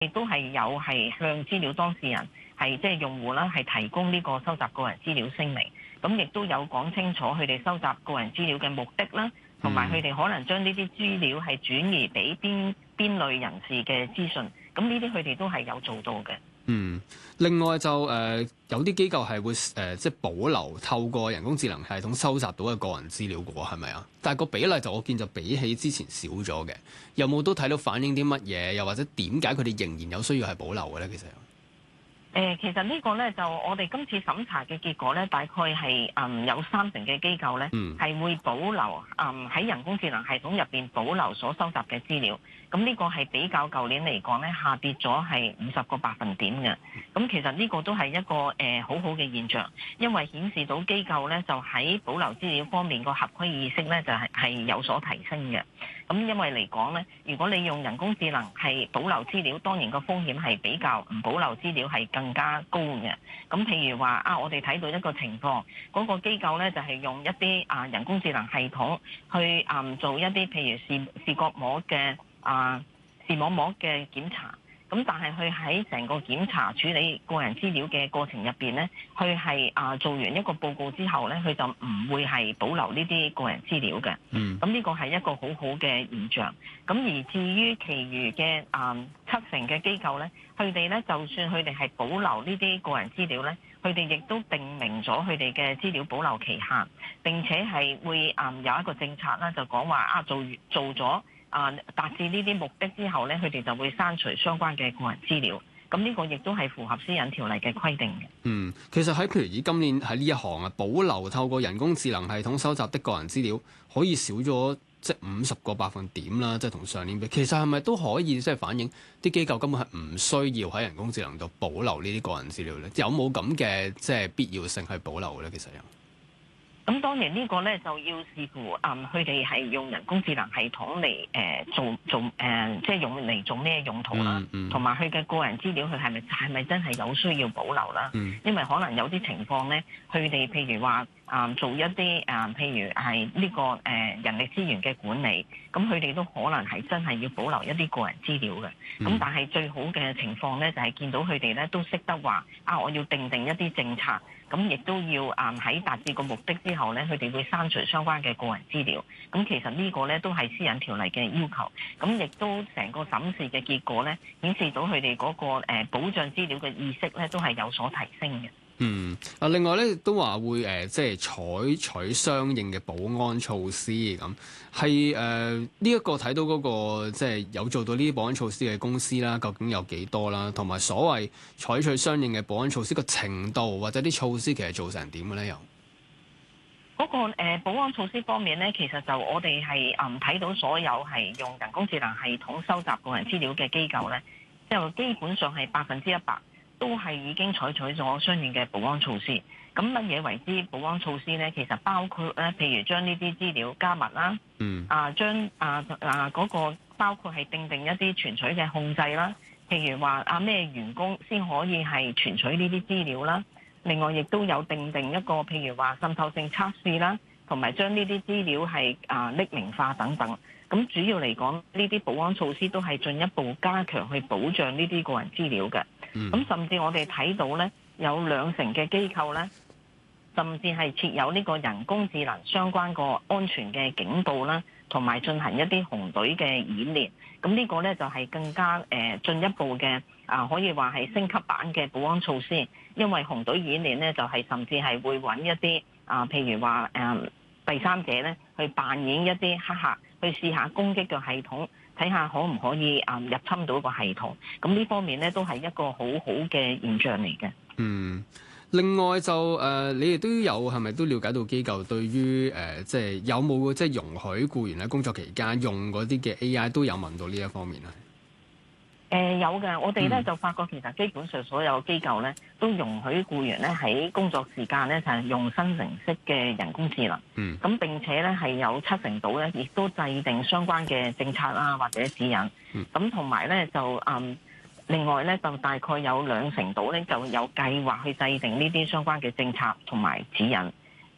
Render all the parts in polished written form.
亦都係有係向資料當事人係即係用戶啦，係提供呢個收集個人資料聲明。咁亦都有講清楚佢哋收集個人資料嘅目的啦，同埋佢哋可能將呢啲資料係轉移俾邊類人士嘅資訊。咁呢啲佢哋都係有做到嘅。 另外就有啲機構係會即係保留透過人工智能系統收集到嘅個人資料嘅喎，係咪啊？但係個比例就我見就比起之前少咗嘅，有冇都睇到反映啲乜嘢？又或者點解佢哋仍然有需要係保留嘅咧？ 其實呢個呢，就我哋今次審查嘅結果呢，大概係有30%嘅機構呢係會保留喺人工智能系統入邊保留所收集嘅資料。咁呢個係比較舊年嚟講呢，下跌咗係50個百分點嘅。咁其實呢個都係一個好好嘅現象，因為顯示到機構呢就喺保留資料方面個合規意識呢就係有所提升嘅。咁因為嚟講呢，如果你用人工智能係保留資料，當然個風險係比較唔保留資料係更加高嘅。咁譬如話我哋睇到一個情況，嗰個機構呢就係用一啲人工智能系統去做一啲譬如視覺膜嘅視網膜嘅檢查。咁但係佢喺成個檢查處理個人資料嘅過程入邊呢，佢係做完一個報告之後呢，佢就唔會係保留呢啲個人資料嘅。咁呢個係一個好好嘅現象。咁而至於其餘嘅70%嘅機構呢，佢哋呢就算佢哋係保留呢啲個人資料呢，佢哋亦都定明咗佢哋嘅資料保留期限，並且係會有一個政策啦，就講話做咗達至呢啲目的之後呢，佢哋就會刪除相關嘅個人資料。咁呢個亦都係符合私隱條例嘅規定嘅。 其實喺譬如以今年喺呢一行保留透過人工智能系統收集的個人資料，可以少咗即係50個百分點啦，即係同上年比。其實係咪都可以即係反映啲機構根本係唔需要喺人工智能度保留呢啲個人資料呢？有冇咁嘅即係必要性去保留呢？其實有。 咁當然呢個呢，就要視乎佢哋係用人工智能系統嚟即係用嚟做咩用途啦，同埋佢嘅個人資料佢係咪真係有需要保留啦？因為可能有啲情況呢，佢哋譬如話做一啲譬如係呢個人力資源嘅管理，咁佢哋都可能係真係要保留一啲個人資料嘅。咁但係最好嘅情況呢，就係見到佢哋呢都識得話我要定一啲政策。咁亦都要喺達至個目的之後呢，佢哋會刪除相關嘅個人資料。咁其實呢個呢都係私隱條例嘅要求。咁亦都成個審視嘅結果呢，顯示到佢哋嗰個保障資料嘅意識呢都係有所提升嘅。 另外咧都話會即係採取相應嘅保安措施咁，係呢一個睇到嗰個即係有做到呢啲保安措施嘅公司啦，究竟有幾多啦？同埋所謂採取相應嘅保安措施個程度或者啲措施其實做成點嘅咧？又嗰個保安措施方面咧，其實就我哋係睇到所有係用人工智能系統收集個人資料嘅機構咧，就基本上係100%。都係已經採取咗相應嘅保安措施。咁乜嘢為之保安措施呢？其實包括咧，譬如將呢啲資料加密啦，將嗰個包括係訂定一啲存取嘅控制啦。譬如話咩員工先可以係存取呢啲資料啦。另外亦都有訂定一個譬如話滲透性測試啦，同埋將呢啲資料係匿名化等等。咁主要嚟講，呢啲保安措施都係進一步加強去保障呢啲個人資料嘅。咁甚至我哋睇到呢，有20%嘅機構呢，甚至係設有呢個人工智能相關個安全嘅警報啦，同埋進行一啲紅隊嘅演練。咁呢個呢，就係更加進一步嘅可以話係升級版嘅保安措施。因為紅隊演練呢，就係甚至係會揾一啲譬如話第三者呢，去扮演一啲黑客，去試下攻擊個系統，睇下可唔可以入侵到個系統。咁呢方面咧都係一個好好嘅現象嚟嘅。 另外就你哋都有係咪都了解到機構對於即係有冇即係容許僱員喺工作期間用嗰啲嘅 AI 都有問到呢一方面啊？ 有嘅，我哋咧就發覺其實基本上所有機構咧都容許僱員咧喺工作時間咧就係用生成式嘅人工智能。咁並且咧係有70%度咧，亦都制定相關嘅政策啦或者指引。咁同埋咧就另外咧就大概有20%度咧就有計劃去制定呢啲相關嘅政策同埋指引。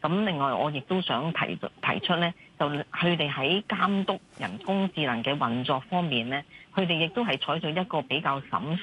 咁另外我亦都想提出咧，就佢哋喺監督人工智能嘅運作方面咧，佢哋亦都係採取一個比較審